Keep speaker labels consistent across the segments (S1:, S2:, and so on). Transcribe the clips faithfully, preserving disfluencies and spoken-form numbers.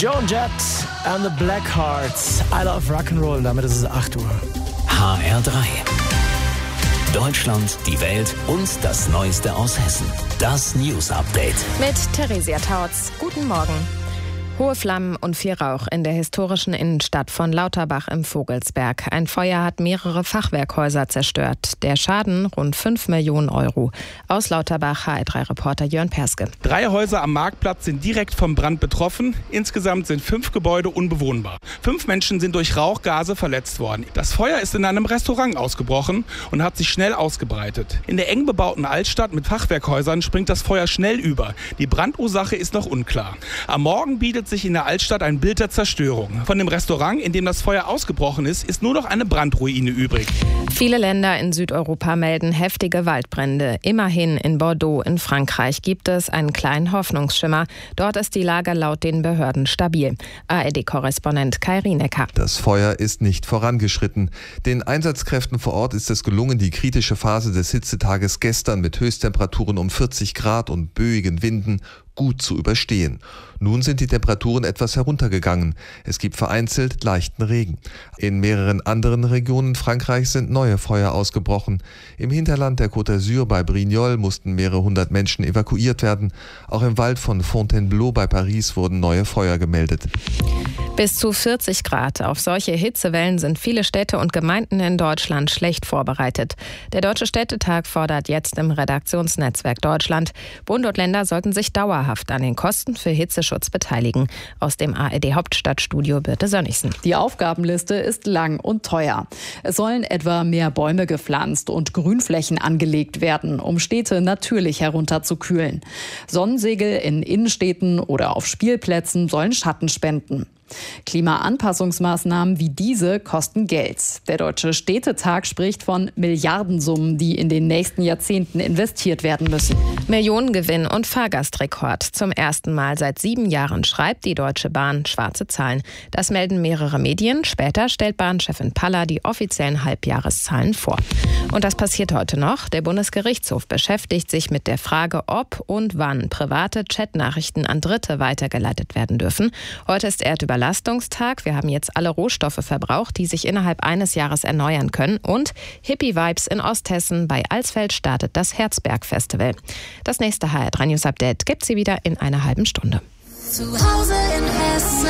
S1: Joan Jett and the Blackhearts. I love Rock'n'Roll. Und damit ist es acht Uhr.
S2: H R drei. Deutschland, die Welt und das Neueste aus Hessen. Das News Update.
S3: Mit Theresia Tautz. Guten Morgen. Hohe Flammen und viel Rauch in der historischen Innenstadt von Lauterbach im Vogelsberg. Ein Feuer hat mehrere Fachwerkhäuser zerstört. Der Schaden rund fünf Millionen Euro. Aus Lauterbach H R drei Reporter Jörn Perske.
S4: Drei Häuser am Marktplatz sind direkt vom Brand betroffen. Insgesamt sind fünf Gebäude unbewohnbar. Fünf Menschen sind durch Rauchgase verletzt worden. Das Feuer ist in einem Restaurant ausgebrochen und hat sich schnell ausgebreitet. In der eng bebauten Altstadt mit Fachwerkhäusern springt das Feuer schnell über. Die Brandursache ist noch unklar. Am Morgen bietet sich in der Altstadt ein Bild der Zerstörung. Von dem Restaurant, in dem das Feuer ausgebrochen ist, ist nur noch eine Brandruine übrig.
S3: Viele Länder in Südeuropa melden heftige Waldbrände. Immerhin in Bordeaux in Frankreich gibt es einen kleinen Hoffnungsschimmer. Dort ist die Lage laut den Behörden stabil. A R D-Korrespondent Kai Rienecker.
S5: Das Feuer ist nicht vorangeschritten. Den Einsatzkräften vor Ort ist es gelungen, die kritische Phase des Hitzetages gestern mit Höchsttemperaturen um vierzig Grad und böigen Winden gut zu überstehen. Nun sind die Temperaturen etwas heruntergegangen. Es gibt vereinzelt leichten Regen. In mehreren anderen Regionen Frankreichs sind neue Feuer ausgebrochen. Im Hinterland der Côte d'Azur bei Brignoles mussten mehrere hundert Menschen evakuiert werden. Auch im Wald von Fontainebleau bei Paris wurden neue Feuer gemeldet.
S3: Bis zu vierzig Grad. Auf solche Hitzewellen sind viele Städte und Gemeinden in Deutschland schlecht vorbereitet. Der Deutsche Städtetag fordert jetzt im Redaktionsnetzwerk Deutschland, Bund und Länder sollten sich dauerhaft an den Kosten für Hitzeschutz beteiligen. Aus dem A R D-Hauptstadtstudio Birte Sönnigsen.
S6: Die Aufgabenliste ist lang und teuer. Es sollen etwa mehr Bäume gepflanzt und Grünflächen angelegt werden, um Städte natürlich herunterzukühlen. Sonnensegel in Innenstädten oder auf Spielplätzen sollen Schatten spenden. Klimaanpassungsmaßnahmen wie diese kosten Geld. Der Deutsche Städtetag spricht von Milliardensummen, die in den nächsten Jahrzehnten investiert werden müssen.
S3: Millionengewinn und Fahrgastrekord. Zum ersten Mal seit sieben Jahren schreibt die Deutsche Bahn schwarze Zahlen. Das melden mehrere Medien. Später stellt Bahnchefin Paller die offiziellen Halbjahreszahlen vor. Und das passiert heute noch. Der Bundesgerichtshof beschäftigt sich mit der Frage, ob und wann private Chatnachrichten an Dritte weitergeleitet werden dürfen. Heute ist Erdüberlastung. Belastungstag. Wir haben jetzt alle Rohstoffe verbraucht, die sich innerhalb eines Jahres erneuern können. Und Hippie-Vibes in Osthessen. Bei Alsfeld startet das Herzberg-Festival. Das nächste H R drei News Update gibt sie wieder in einer halben Stunde.
S7: Zu Hause in Hessen.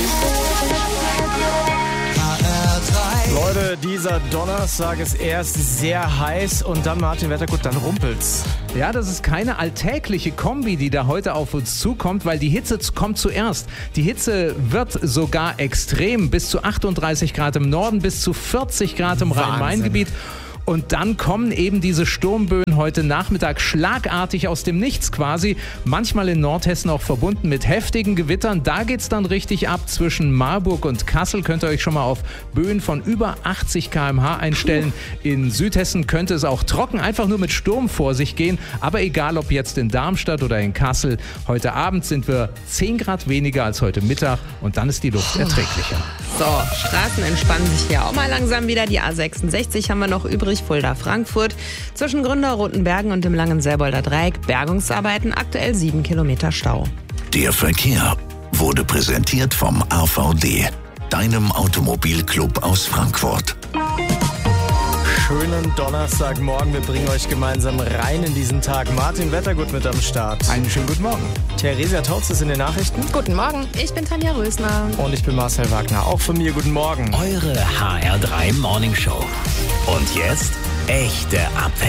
S1: Leute, dieser Donnerstag ist erst sehr heiß und dann, Martin Wettergut, dann rumpelt's.
S8: Ja, das ist keine alltägliche Kombi, die da heute auf uns zukommt, weil die Hitze kommt zuerst. Die Hitze wird sogar extrem, bis zu achtunddreißig Grad im Norden, bis zu vierzig Grad im Rhein-Main-Gebiet. Und dann kommen eben diese Sturmböen heute Nachmittag schlagartig aus dem Nichts quasi. Manchmal in Nordhessen auch verbunden mit heftigen Gewittern. Da geht's dann richtig ab. Zwischen Marburg und Kassel könnt ihr euch schon mal auf Böen von über achtzig Kilometer pro Stunde einstellen. In Südhessen könnte es auch trocken, einfach nur mit Sturm vor sich gehen. Aber egal, ob jetzt in Darmstadt oder in Kassel, heute Abend sind wir zehn Grad weniger als heute Mittag und dann ist die Luft erträglicher.
S9: So, Straßen entspannen sich hier auch mal langsam wieder. Die A sechsundsechzig haben wir noch übrig, Fulda-Frankfurt. Zwischen Gründerrotenbergen und dem Langenselbolder Dreieck Bergungsarbeiten, aktuell sieben Kilometer Stau.
S2: Der Verkehr wurde präsentiert vom A V D, deinem Automobilclub aus Frankfurt.
S1: Schönen Donnerstagmorgen. Wir bringen euch gemeinsam rein in diesen Tag. Martin Wettergut mit am Start.
S8: Einen schönen guten Morgen.
S1: Theresia Tautz ist in den Nachrichten.
S3: Guten Morgen, ich bin Tanja Rösner.
S1: Und ich bin Marcel Wagner. Auch von mir guten Morgen.
S2: Eure H R drei Morning Show. Und jetzt echte Updates.